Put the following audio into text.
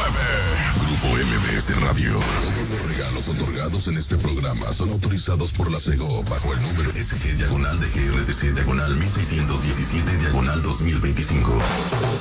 Grupo MBS Radio. Todos los regalos otorgados en este programa son autorizados por la SEGO bajo el número SG-DGRTC-1617-2025.